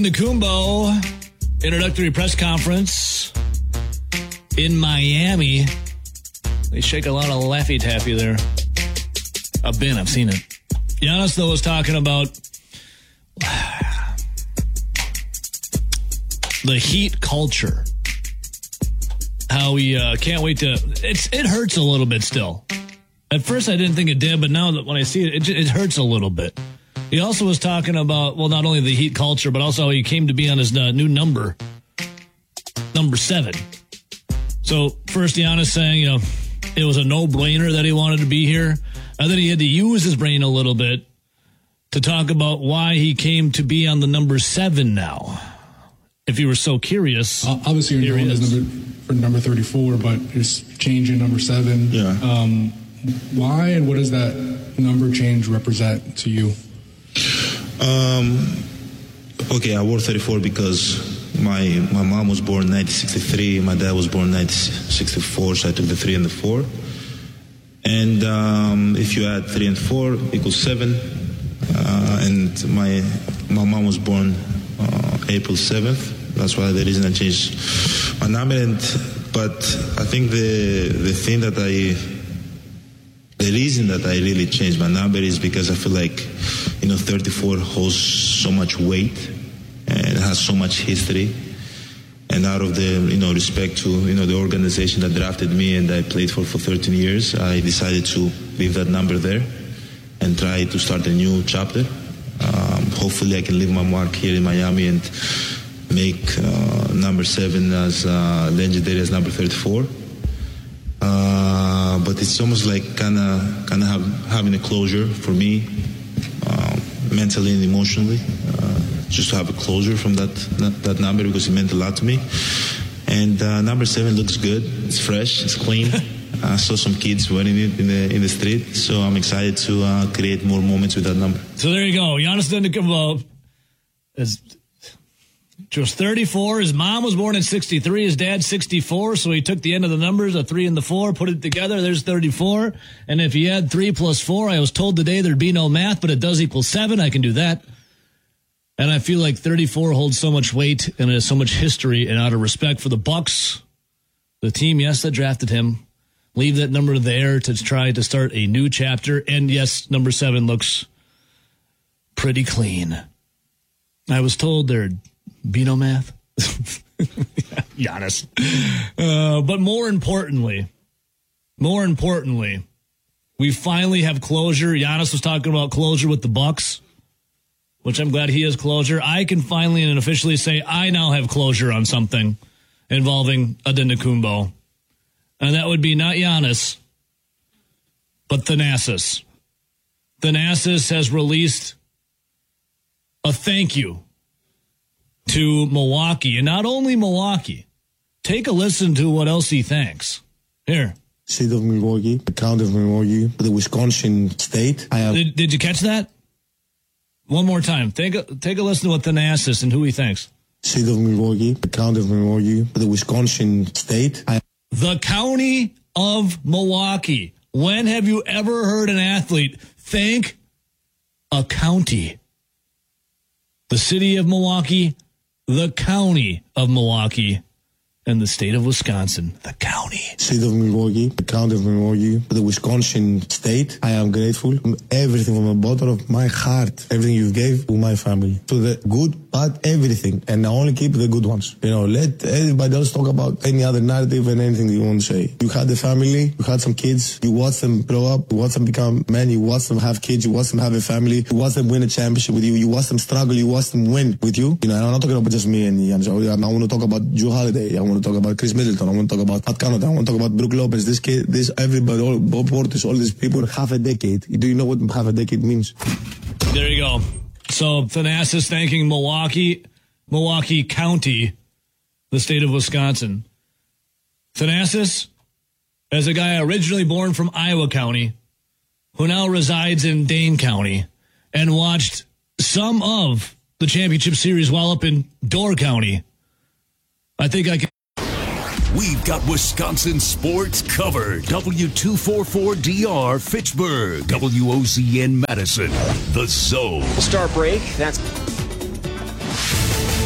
Kumbo introductory press conference in Miami. They shake a lot of Laffy Taffy there. I've seen it. Giannis, though, was talking about the Heat culture. How we can't wait to... It hurts a little bit still. At first, I didn't think it did, but now that when I see it, it hurts a little bit. He also was talking about, well, not only the Heat culture, but also how he came to be on his new number 7. So first, Giannis saying, it was a no-brainer that he wanted to be here. And then he had to use his brain a little bit to talk about why he came to be on the number 7 now. If you were so curious. Obviously, you're known as number 34, but it's changing number 7. Yeah. Why and what does that number change represent to you? Okay, I wore 34 because my mom was born in 1963, my dad was born in 1964, so I took the 3 and the 4. And if you add 3 and 4 equals 7, and my mom was born April 7th. That's why the reason I changed my number. But I think the reason that I really changed my number is because I feel like 34 holds so much weight and it has so much history. And out of the respect to the organization that drafted me and I played for 13 years, I decided to leave that number there and try to start a new chapter. Hopefully I can leave my mark here in Miami and make number 7 as legendary as number 34. But it's almost like kind of having a closure for me, mentally and emotionally, just to have a closure from that number because it meant a lot to me. And number 7 looks good. It's fresh. It's clean. I saw some kids wearing it in the street, so I'm excited to create more moments with that number. So there you go. Giannis Antetokounmpo is just 34. His mom was born in 63. His dad 64. So he took the end of the numbers, a 3 and the 4, put it together. There's 34. And if you add 3 plus 4, I was told today there'd be no math, but it does equal 7. I can do that. And I feel like 34 holds so much weight and has so much history. And out of respect for the Bucks, the team, yes, that drafted him, leave that number there to try to start a new chapter. And yes, number 7 looks pretty clean. I was told there'd be no math. Giannis. But more importantly, we finally have closure. Giannis was talking about closure with the Bucks, which I'm glad he has closure. I can finally and officially say I now have closure on something involving Antetokounmpo. And that would be not Giannis, but Thanasis. Thanasis has released a thank you to Milwaukee. And not only Milwaukee. Take a listen to what else he thanks. Here. State of Milwaukee, the county of Milwaukee, the Wisconsin state. Did you catch that? One more time. Take a listen to what Thanasis and who he thanks. State of Milwaukee, the county of Milwaukee, the Wisconsin state. The county of Milwaukee. When have you ever heard an athlete thank a county? The city of Milwaukee, the county of Milwaukee, and the state of Wisconsin, the county. State of Milwaukee, the county of Milwaukee, the Wisconsin state. I am grateful. Everything from the bottom of my heart, everything you gave to my family. To the good, bad, everything. And I only keep the good ones. Let everybody else talk about any other narrative and anything you want to say. You had a family, you had some kids, you watched them grow up, you watched them become men, you watched them have kids, you watched them have a family, you watched them win a championship with you, you watched them struggle, you watched them win with you. And I'm not talking about just me and Giannis. I want to talk about Jrue Holiday. I want to talk about Chris Middleton. I want to talk about Pat Connaughton. I want to talk about Brook Lopez. This kid, everybody, all Bob Portis, all these people, half a decade. Do you know what half a decade means? There you go. So Thanasis thanking Milwaukee County, the state of Wisconsin. Thanasis, as a guy originally born from Iowa County, who now resides in Dane County, and watched some of the championship series while up in Door County, I think I can. We've got Wisconsin sports covered. W244DR Fitchburg. WOCN Madison. The Zone. Star break. That's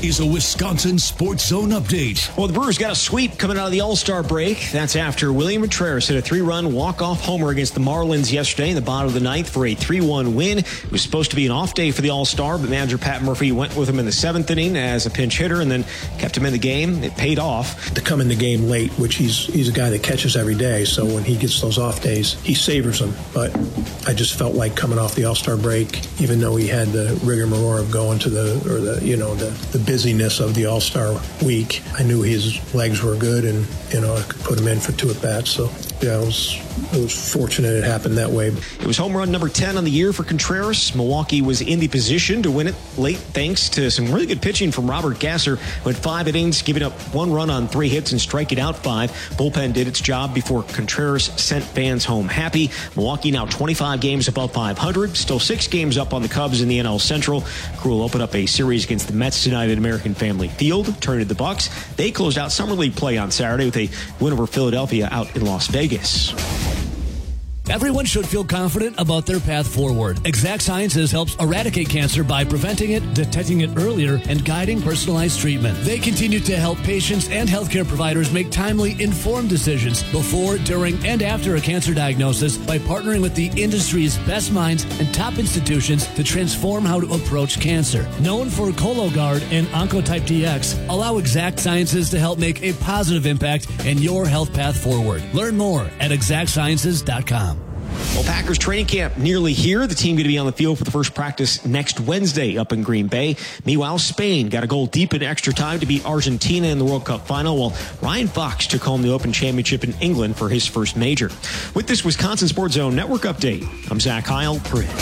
is a Wisconsin Sports Zone update. Well, the Brewers got a sweep coming out of the All-Star break. That's after William Contreras hit a 3-run walk-off homer against the Marlins yesterday in the bottom of the ninth for a 3-1 win. It was supposed to be an off day for the All-Star, but manager Pat Murphy went with him in the seventh inning as a pinch hitter and then kept him in the game. It paid off. To come in the game late, which he's a guy that catches every day, so when he gets those off days, he savors them. But I just felt like coming off the All-Star break, even though he had the rigmarole of going to the busyness of the All-Star week, I knew his legs were good, and I could put him in for 2 at-bats. So yeah, it was fortunate it happened that way. It was home run number 10 on the year for Contreras. Milwaukee was in the position to win it late thanks to some really good pitching from Robert Gasser, who had 5 innings, giving up 1 run on 3 hits and striking out 5. Bullpen did its job before Contreras sent fans home happy. Milwaukee now 25 games above 500, still 6 games up on the Cubs in the NL Central. Crew will open up a series against the Mets tonight at American Family Field. Turn to the Bucks. They closed out Summer League play on Saturday with a win over Philadelphia out in Las Vegas. Everyone should feel confident about their path forward. Exact Sciences helps eradicate cancer by preventing it, detecting it earlier, and guiding personalized treatment. They continue to help patients and healthcare providers make timely, informed decisions before, during, and after a cancer diagnosis by partnering with the industry's best minds and top institutions to transform how to approach cancer. Known for Cologuard and Oncotype DX, allow Exact Sciences to help make a positive impact in your health path forward. Learn more at exactsciences.com. Well, Packers training camp nearly here. The team going to be on the field for the first practice next Wednesday up in Green Bay. Meanwhile, Spain got a goal deep in extra time to beat Argentina in the World Cup final, while Ryan Fox took home the Open Championship in England for his first major. With this Wisconsin Sports Zone Network update, I'm Zach Heil.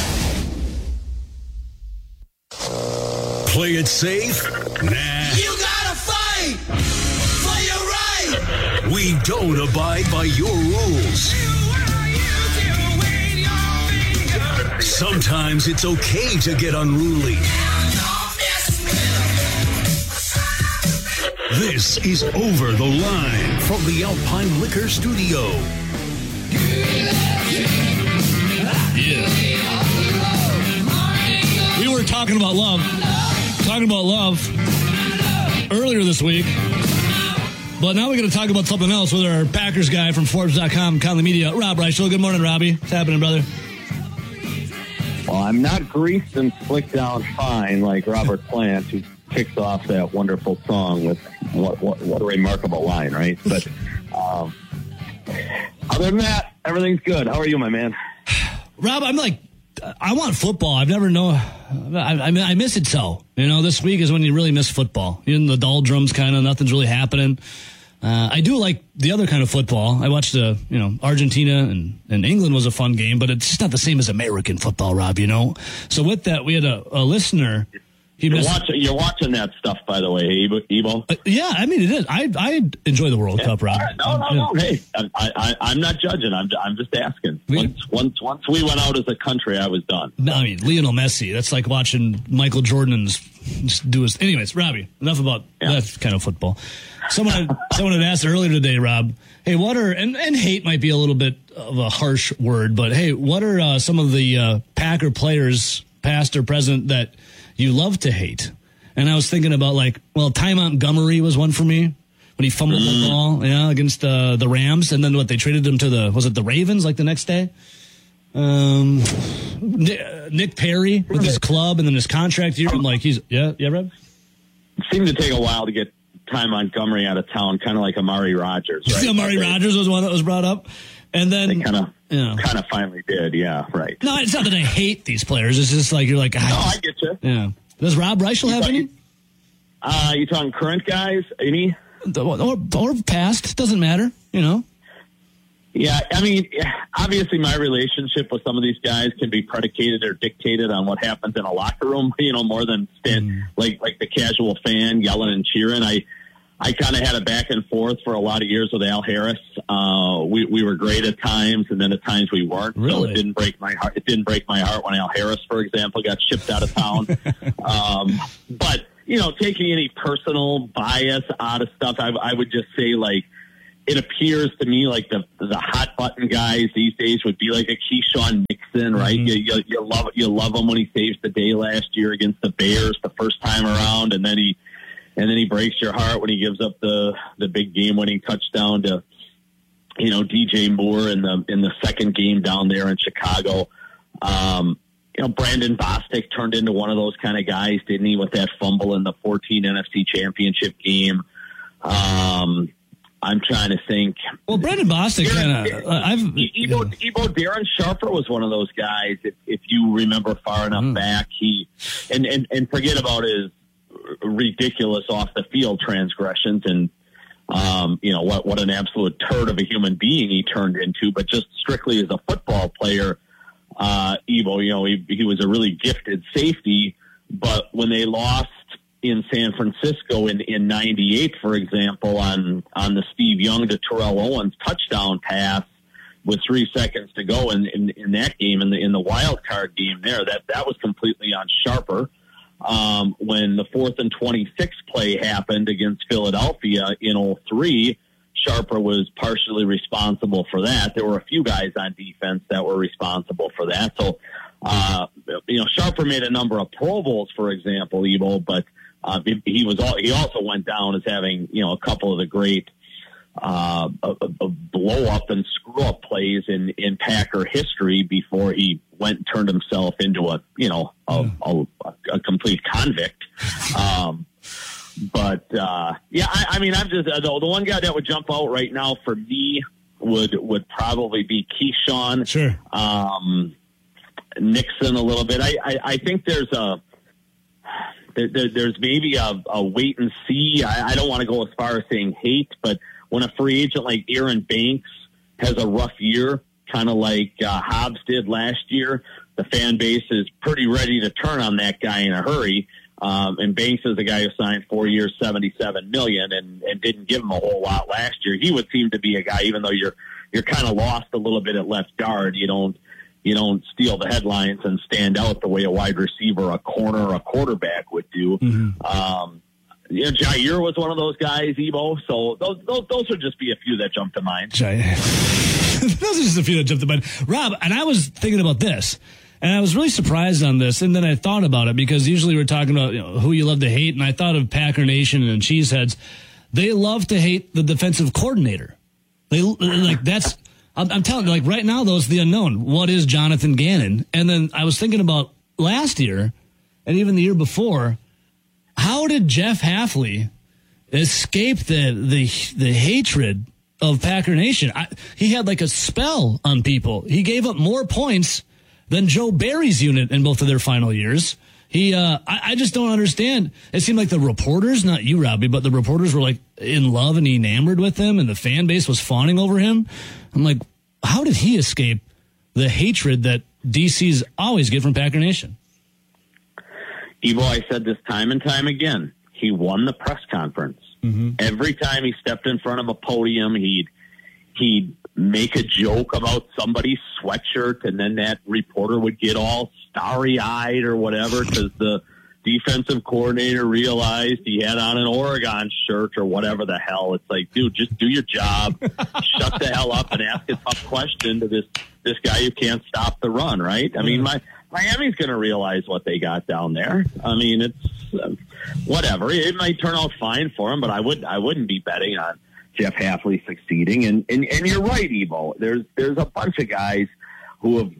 Play it safe? Nah. You gotta fight for your right. We don't abide by your rules. Sometimes it's okay to get unruly. This is Over the Line from the Alpine Liquor Studio. Yeah. We were talking about love earlier this week, but now we're going to talk about something else with our Packers guy from Forbes.com, Conley Media, Rob Reichel. Good morning, Robbie. What's happening, brother? Well, I'm not greased and slicked down fine like Robert Plant, who kicks off that wonderful song with what a remarkable line, right? But other than that, everything's good. How are you, my man? Rob, I want football. I've never known. I miss it so. This week is when you really miss football. You're in the doldrums, kind of. Nothing's really happening. I do like the other kind of football. I watched Argentina and England was a fun game, but it's just not the same as American football, Rob, So with that, we had a listener. You're watching that stuff, by the way, Ebo? Yeah, I mean, it is. I enjoy the World Cup, Rob. No. Hey, I'm not judging. I'm just asking. Once we went out as a country, I was done. No, I mean, Lionel Messi. That's like watching Michael Jordan just do his. Anyways, Robbie, enough about that kind of football. Someone had asked earlier today, Rob, hey, what are, and hate might be a little bit of a harsh word, but hey, what are some of the Packer players, past or present, that you love to hate? And I was thinking about Ty Montgomery was one for me when he fumbled the ball, against the Rams, and then they traded him to the Ravens the next day? Nick Perry with his club and then his contract year. I'm like, Rob? It seemed to take a while to get Ty Montgomery out of town, kind of like Amari Rodgers. Right? Amari Rodgers was one that was brought up. And then they kind of finally did. Yeah, right. No, it's not that I hate these players. It's just you're like, I get you. Yeah. Does Rob Reichel have any? You talking current guys? Any? Or past? Doesn't matter. Yeah, I mean, obviously my relationship with some of these guys can be predicated or dictated on what happens in a locker room, more than like the casual fan yelling and cheering. I kind of had a back and forth for a lot of years with Al Harris. We were great at times, and then at times we weren't. Really? So it didn't break my heart. It didn't break my heart when Al Harris, for example, got shipped out of town. But taking any personal bias out of stuff, I would just say it appears to me like the hot button guys these days would be like a Keyshawn Nixon, right? Mm-hmm. You love him when he saves the day last year against the Bears the first time around, and then he and then he breaks your heart when he gives up the big game-winning touchdown to, DJ Moore in the second game down there in Chicago. Brandon Bostic turned into one of those kind of guys, didn't he, with that fumble in the 14 NFC Championship game. I'm trying to think. Well, Brandon Bostic Ebo Darren Sharper was one of those guys. If you remember far enough back, he and forget about his ridiculous off the field transgressions and what an absolute turd of a human being he turned into. But just strictly as a football player, Ebo, he was a really gifted safety. But when they lost in San Francisco in 98, for example, on the Steve Young to Terrell Owens touchdown pass with 3 seconds to go in that game, in the wild card game there, that was completely on Sharper. When the 4th and 26 play happened against Philadelphia in 2003, Sharper was partially responsible for that. There were a few guys on defense that were responsible for that. So, Sharper made a number of Pro Bowls, for example, Ebo, but he also went down as having, a couple of the great blow up and screw up plays in Packer history before he went and turned himself into a complete convict. I'm just the one guy that would jump out right now for me would probably be Keyshawn. Sure. Nixon a little bit. I think there's maybe a wait and see. I don't want to go as far as saying hate, but when a free agent like Aaron Banks has a rough year, kind of like Hobbs did last year, the fan base is pretty ready to turn on that guy in a hurry. And Banks is the guy who signed 4 years, $77 million, and didn't give him a whole lot last year. He would seem to be a guy, even though you're kind of lost a little bit at left guard. You don't steal the headlines and stand out the way a wide receiver, a corner, or a quarterback would do. Mm-hmm. Jair was one of those guys, Ebo. So those would just be a few that jump to mind. Those are just a few that jump to mind. Rob, and I was thinking about this, and I was really surprised on this, and then I thought about it because usually we're talking about who you love to hate, and I thought of Packer Nation and Cheeseheads. They love to hate the defensive coordinator. I'm telling you, right now, though, it's the unknown. What is Jonathan Gannon? And then I was thinking about last year and even the year before, how did Jeff Hafley escape the hatred of Packer Nation? He had a spell on people. He gave up more points than Joe Barry's unit in both of their final years. I just don't understand. It seemed like the reporters, not you, Robbie, but the reporters were in love and enamored with him, and the fan base was fawning over him. I'm like, how did he escape the hatred that DC's always get from Packer Nation? Evo, I said this time and time again. He won the press conference. Mm-hmm. Every time he stepped in front of a podium, he'd make a joke about somebody's sweatshirt, and then that reporter would get all starry-eyed or whatever because the defensive coordinator realized he had on an Oregon shirt or whatever the hell. It's like, dude, just do your job. Shut the hell up and ask a tough question to this guy who can't stop the run, right? I mean, Miami's going to realize what they got down there. I mean, it's whatever. It might turn out fine for him, but I wouldn't be betting on Jeff Hafley succeeding. And you're right, Evo. There's a bunch of guys who have,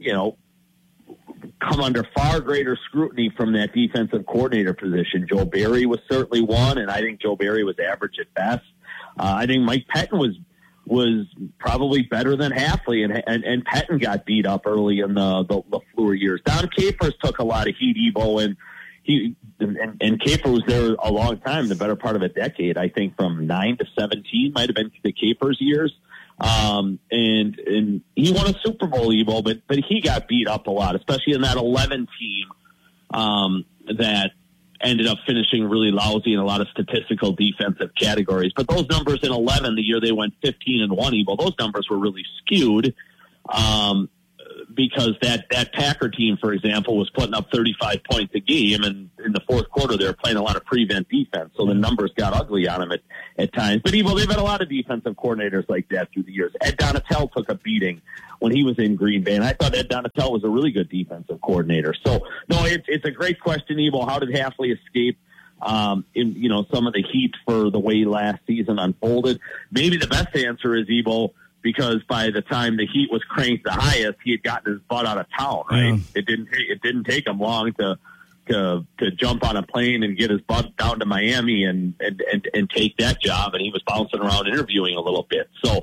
come under far greater scrutiny from that defensive coordinator position. Joe Barry was certainly one, and I think Joe Barry was average at best. I think Mike Pettin was probably better than Hafley, and Pettin got beat up early in the LaFleur years. Don Capers took a lot of heat, Evo, and Capers was there a long time, the better part of a decade, I think from 9 to 17 might have been the Capers years. And he won a Super Bowl, Evo, but he got beat up a lot, especially in that 11 team that ended up finishing really lousy in a lot of statistical defensive categories. But those numbers in 11, the year they went 15-1, Evo, those numbers were really skewed because that Packer team, for example, was putting up 35 points a game, and in the fourth quarter they were playing a lot of prevent defense, so the numbers got ugly on them at times. But Evo, they've had a lot of defensive coordinators like that through the years. Ed Donatel took a beating when he was in Green Bay, and I thought Ed Donatel was a really good defensive coordinator. So, no, it's a great question, Evo. How did Hafley escape some of the heat for the way last season unfolded. Maybe the best answer is Ebo, because by the time the heat was cranked the highest, he had gotten his butt out of town. Right? Yeah. It didn't take him long to jump on a plane and get his butt down to Miami and take that job. And he was bouncing around interviewing a little bit. So,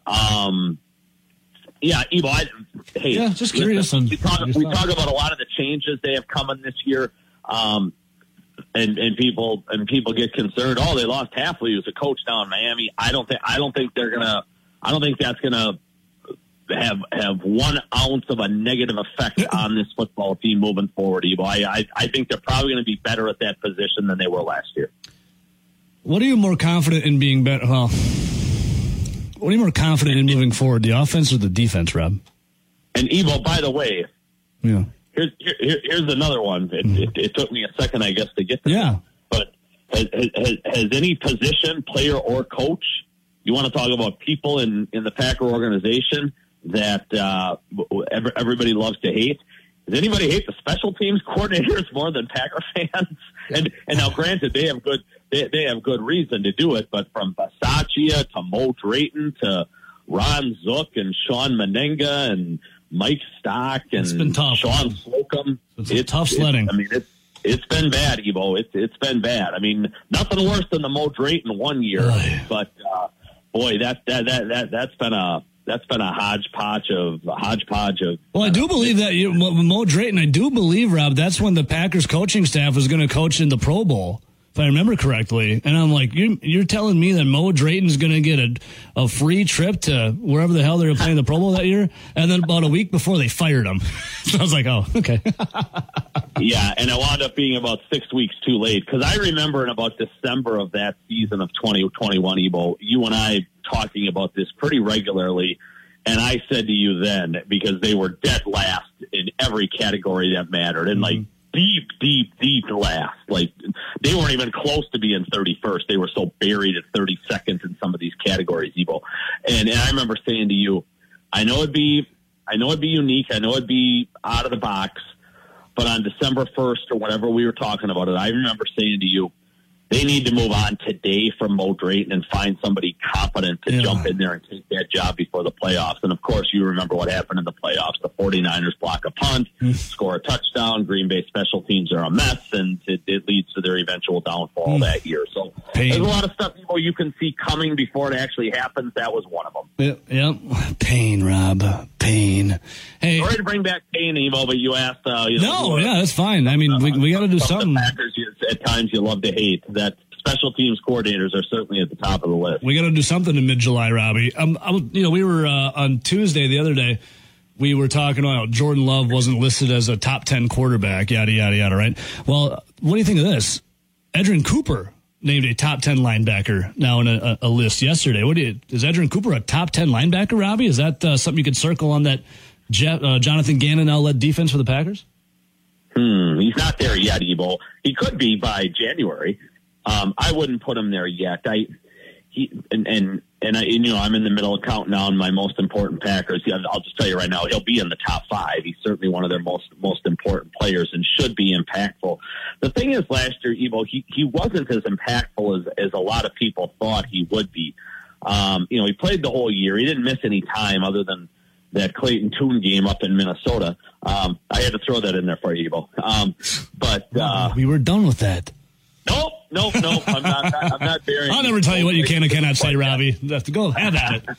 Ebo, just curious. We talk about a lot of the changes they have come in this year. And people get concerned. Oh, they lost Hafley, who's a coach now in Miami. I don't think that's gonna have 1 ounce of a negative effect on this football team moving forward, Ebo. I think they're probably going to be better at that position than they were last year. What are you more confident in being better? Well, what are you more confident in moving forward, the offense or the defense, Rob? And Ebo, by the way, yeah. Here's another one. It took me a second, I guess, to get to. Yeah. But has any position, player, or coach, you want to talk about people in the Packer organization that everybody loves to hate? Does anybody hate the special teams coordinators more than Packer fans? And now, granted, they have good reason to do it. But from Bisaccia to Mo Drayton to Ron Zook and Sean Menenga and Mike Stock and Sean Slocum. It's tough sledding. It's been bad, Ebo. It's been bad. I mean, nothing worse than the Mo Drayton 1 year, but boy, that's been a hodgepodge of. Well, I do believe that Mo Drayton. I do believe, Rob, that's when the Packers coaching staff was going to coach in the Pro Bowl, if I remember correctly. And I'm like, you're telling me that Mo Drayton's going to get a free trip to wherever the hell they were playing the Pro Bowl that year? And then about a week before, they fired him. So I was like, oh, okay. Yeah, and it wound up being about 6 weeks too late. Because I remember in about December of that season of 2021, Ebo, you and I talking about this pretty regularly. And I said to you then, because they were dead last in every category that mattered. And deep last. Like, they weren't even close to being 31st. They were so buried at 32nd in some of these categories, Ebo. And I remember saying to you, I know it'd be unique. I know it'd be out of the box. But on December 1st or whenever we were talking about it, I remember saying to you, they need to move on today from Mo Drayton and find somebody competent to jump in there and take that job before the playoffs. And, of course, you remember what happened in the playoffs. The 49ers block a punt, score a touchdown. Green Bay special teams are a mess, and it leads to their eventual downfall that year. So there's a lot of stuff you can see coming before it actually happens. That was one of them. Yep. Pain, Rob. Pain. Hey, sorry to bring back pain, Emo, but you asked. That's fine. I mean, we got to do something. The Packers, at times, you love to hate. That special teams coordinators are certainly at the top of the list. We got to do something in mid-July, Robbie. We were on Tuesday the other day. We were talking about Jordan Love wasn't listed as a top 10 quarterback, yada yada yada. Right? Well, what do you think of this? Edgerrin Cooper named a top 10 linebacker now in a list yesterday. Is Edgerrin Cooper a top 10 linebacker, Robbie? Is that something you could circle on that Jonathan Gannon now led defense for the Packers? He's not there yet, Ebo. He could be by January. I wouldn't put him there yet. I'm in the middle of counting down my most important Packers. I'll just tell you right now, he'll be in the top 5. He's certainly one of their most important players and should be impactful. The thing is, last year, Ebo, he wasn't as impactful as a lot of people thought he would be. He played the whole year. He didn't miss any time other than that Clayton Tune game up in Minnesota. I had to throw that in there for you, Ebo. We were done with that. Nope. I'm not burying. I'll never tell you what you can and cannot say, Robbie. You have to go have at it.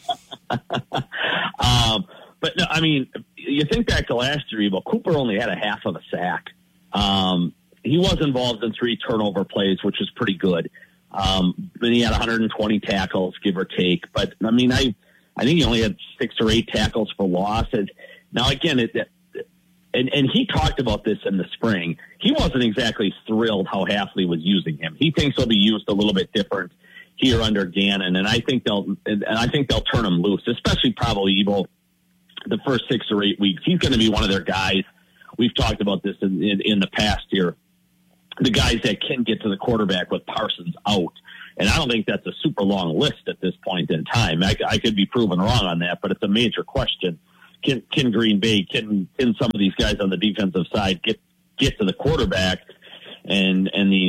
But no, I mean, you think back to last year, Ebo, Cooper only had a half of a sack. He was involved in 3 turnover plays, which was pretty good. Then he had 120 tackles, give or take. But I mean, I think he only had 6 or 8 tackles for losses. Now, again, and he talked about this in the spring. He wasn't exactly thrilled how Hafley was using him. He thinks he'll be used a little bit different here under Gannon, and I think they'll turn him loose, especially probably Ebo the first 6 or 8 weeks. He's going to be one of their guys. We've talked about this in the past here. The guys that can get to the quarterback with Parsons out. And I don't think that's a super long list at this point in time. I could be proven wrong on that, but it's a major question. Can Green Bay, can some of these guys on the defensive side get to the quarterback? And these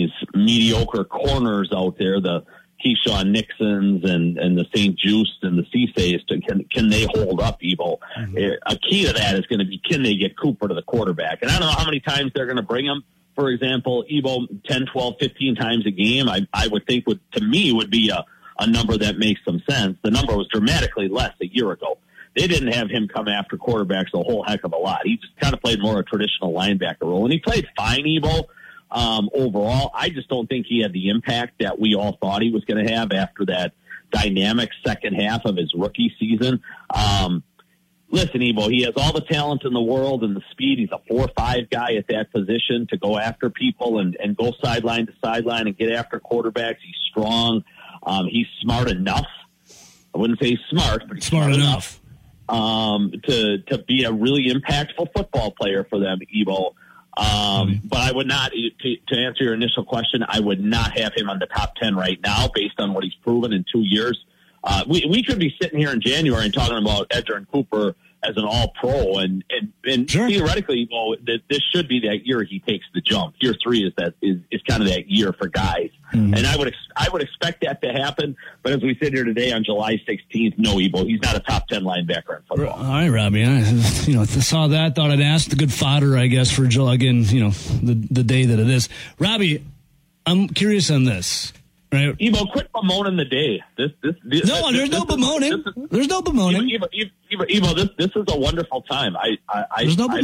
mediocre corners out there, the Keyshawn Nixons and the St. Just and the Ceesays, can they hold up, Evo? A key to that is going to be, can they get Cooper to the quarterback? And I don't know how many times they're going to bring him. For example, Evo, 10, 12, 15 times a game, I would think would be a number that makes some sense. The number was dramatically less a year ago. They didn't have him come after quarterbacks a whole heck of a lot. He just kind of played more a traditional linebacker role. And he played fine, Evo, overall. I just don't think he had the impact that we all thought he was going to have after that dynamic second half of his rookie season. Listen, Evo, he has all the talent in the world and the speed. He's a 4-5 guy at that position to go after people and go sideline to sideline and get after quarterbacks. He's strong. He's smart enough. I wouldn't say he's smart, but he's smart enough. To be a really impactful football player for them, Evo. But I would not, to answer your initial question, I would not have him on the top 10 right now based on what he's proven in 2 years. We could be sitting here in January and talking about Edgerrin Cooper as an all-pro, and sure, theoretically, this should be that year he takes the jump. Year 3 is kind of that year for guys, and I would expect that to happen. But as we sit here today on July 16th, no, Evo, he's not a top 10 linebacker in football. All right, Robbie. I saw that, thought I'd ask. The good fodder, I guess, for Joe again. The day that it is. Robbie, I'm curious on this. Right. Evo, quit bemoaning the day. There's no bemoaning. There's no bemoaning. Evo, this is a wonderful time. I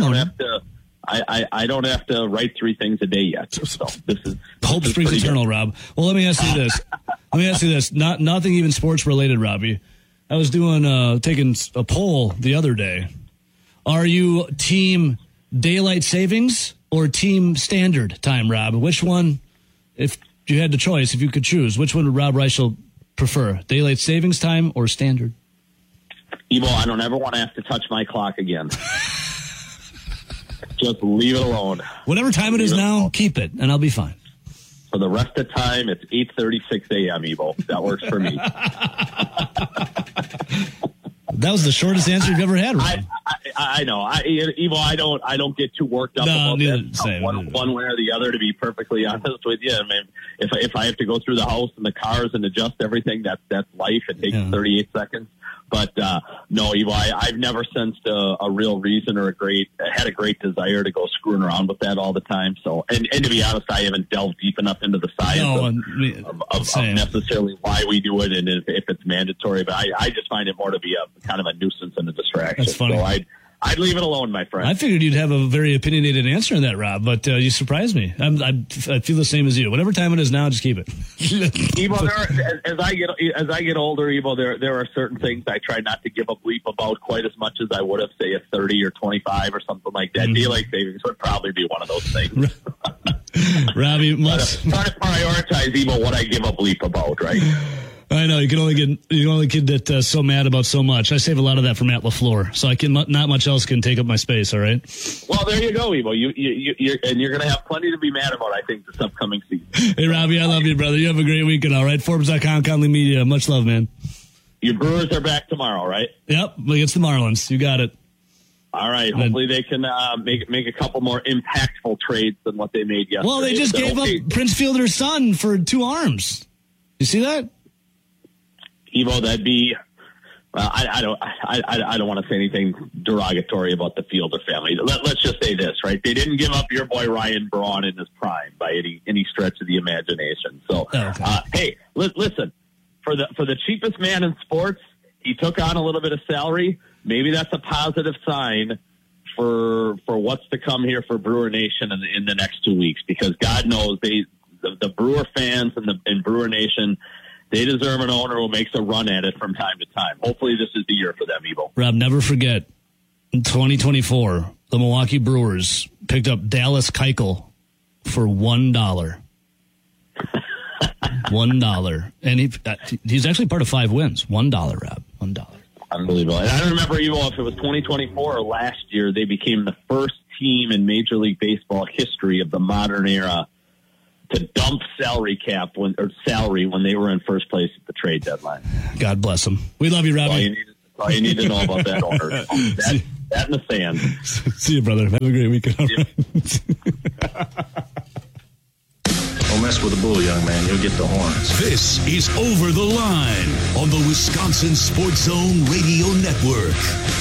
don't have to write 3 things a day yet. So hope springs eternal, Rob. Well, let me ask you this. Nothing even sports related, Robbie. I was taking a poll the other day. Are you team daylight savings or team standard time, Rob? Which one, if you had the choice, if you could choose, which one would Rob Reichel prefer? Daylight savings time or standard? Evo, I don't ever want to have to touch my clock again. Just leave it alone. Whatever time it is now, keep it, and I'll be fine. For the rest of the time, it's 8:36 a.m., Evo. That works for me. That was the shortest answer you've ever had, Rob. I know. Evo, I don't get too worked up about that. One way or the other, to be perfectly honest with you. I mean, if I have to go through the house and the cars and adjust everything, that's life. It takes 38 seconds. But no, Evo, I've never sensed a real reason or had a great desire to go screwing around with that all the time. So, and to be honest, I haven't delved deep enough into the science of necessarily why we do it and if it's mandatory. But I just find it more to be a kind of a nuisance and a distraction. That's funny. So I'd leave it alone, my friend. I figured you'd have a very opinionated answer in that, Rob, but you surprised me. I feel the same as you. Whatever time it is now, just keep it. Evo, as I get older, Evo, there are certain things I try not to give a bleep about quite as much as I would have, say, at 30 or 25 or something like that. Daylight savings would probably be one of those things. Robbie, try to prioritize, Evo, what I give a bleep about, right? I know you can only get so mad about so much. I save a lot of that for Matt LaFleur, so I can not much else can take up my space. All right. Well, there you go, Evo. You're going to have plenty to be mad about, I think, this upcoming season. Hey, Robbie, I love you, brother. You have a great weekend. All right, Forbes.com, Conley Media. Much love, man. Your Brewers are back tomorrow, right? Yep, against the Marlins. You got it. All right. Hopefully they can make a couple more impactful trades than what they made yesterday. Well, they just gave up Prince Fielder's son for 2 arms. You see that? Evo, that'd be. I don't want to say anything derogatory about the Fielder family. Let's just say this, right? They didn't give up your boy Ryan Braun in his prime by any stretch of the imagination. So, hey, listen, for the cheapest man in sports, he took on a little bit of salary. Maybe that's a positive sign for what's to come here for Brewer Nation in the next 2 weeks, because God knows the Brewer fans and Brewer Nation, they deserve an owner who makes a run at it from time to time. Hopefully this is the year for them, Evo. Rob, never forget, in 2024, the Milwaukee Brewers picked up Dallas Keuchel for $1. $1. And he's actually part of 5 wins. $1, Rob. $1. Unbelievable. And I don't remember, Evo, if it was 2024 or last year, they became the first team in Major League Baseball history of the modern era to dump salary when they were in first place at the trade deadline. God bless them. We love you, Robbie. That's all you need to know about that owner. That in the sand. See you, brother. Have a great weekend. mess with the bull, young man. You'll get the horns. This is Over the Line on the Wisconsin Sports Zone Radio Network.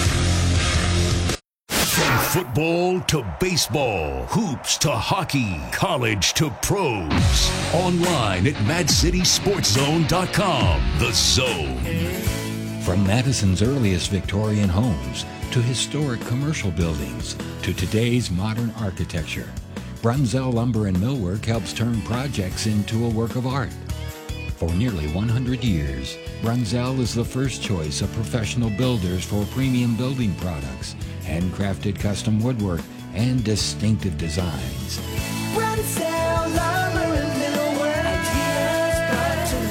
From football to baseball, hoops to hockey, college to pros. Online at MadCitySportsZone.com. The Zone. From Madison's earliest Victorian homes to historic commercial buildings to today's modern architecture, Brunzell Lumber and Millwork helps turn projects into a work of art. For nearly 100 years, Brunzell is the first choice of professional builders for premium building products, handcrafted custom woodwork, and distinctive designs. Brunzell Lumber and Millwork, ideas brought to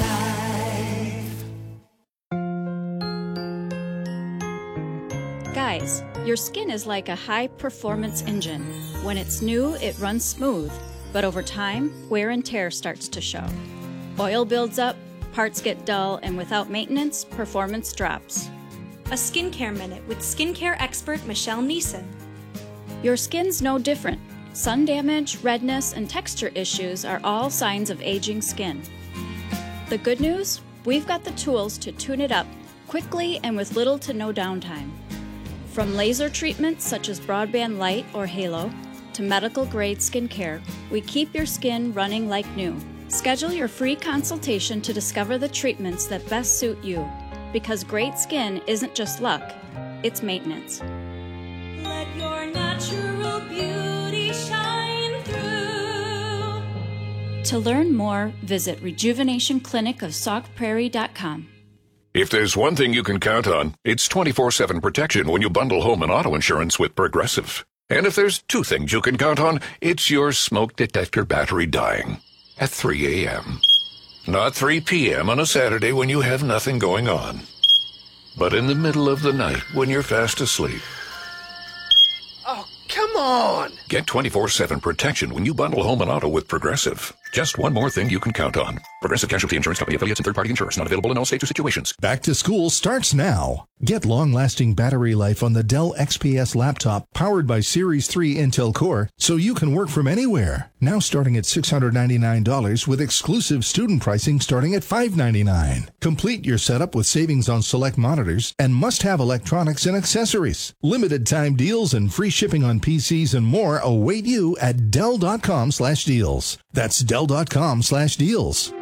life. Guys, your skin is like a high-performance engine. When it's new, it runs smooth, but over time, wear and tear starts to show. Oil builds up, parts get dull, and without maintenance, performance drops. A Skincare Minute with skincare expert Michelle Neeson. Your skin's no different. Sun damage, redness, and texture issues are all signs of aging skin. The good news? We've got the tools to tune it up quickly and with little to no downtime. From laser treatments such as Broadband Light or Halo to medical-grade skincare, we keep your skin running like new. Schedule your free consultation to discover the treatments that best suit you. Because great skin isn't just luck, it's maintenance. Let your natural beauty shine through. To learn more, visit rejuvenationclinicofsaukprairie.com. If there's one thing you can count on, it's 24/7 protection when you bundle home and auto insurance with Progressive. And if there's two things you can count on, it's your smoke detector battery dying at 3 a.m. Not 3 p.m. on a Saturday when you have nothing going on, but in the middle of the night when you're fast asleep. Oh, come on! Get 24/7 protection when you bundle home and auto with Progressive. Just one more thing you can count on. Progressive Casualty Insurance Company affiliates and third-party insurers. Not available in all states or situations. Back to school starts now. Get long-lasting battery life on the Dell XPS laptop powered by Series 3 Intel Core so you can work from anywhere. Now starting at $699 with exclusive student pricing starting at $599. Complete your setup with savings on select monitors and must-have electronics and accessories. Limited time deals and free shipping on PCs and more await you at Dell.com/deals. That's Dell.com/deals.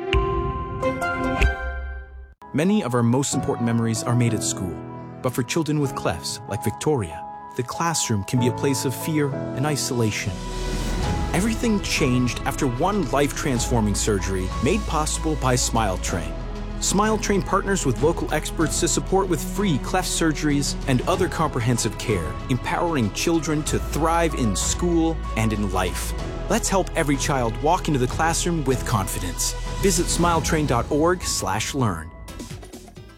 Many of our most important memories are made at school. But for children with clefts, like Victoria, the classroom can be a place of fear and isolation. Everything changed after one life-transforming surgery made possible by SmileTrain. SmileTrain partners with local experts to support with free cleft surgeries and other comprehensive care, empowering children to thrive in school and in life. Let's help every child walk into the classroom with confidence. Visit smiletrain.org/learn.